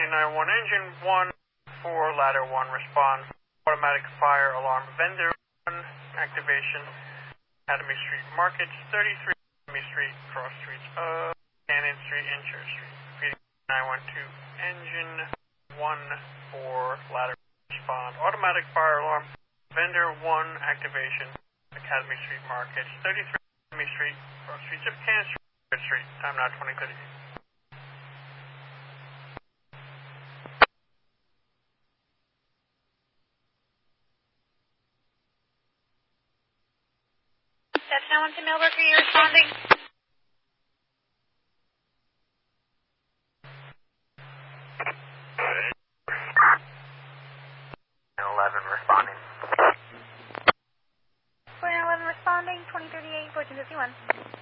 2991 engine 1 for ladder 1 response. Automatic fire alarm vendor 1 activation. Academy Street Markets 33 Academy Street, cross streets of Cannon Street and Church Street. Repeating 912 engine 1 for ladder 1 respond. Automatic fire alarm vendor 1 activation. Academy Street Markets 33 Academy Street, cross streets of Cannon Street. Street. Time now 20:30. That's 912 Millbrook, are you responding? 11 responding. 2911 responding, 2038, 1451.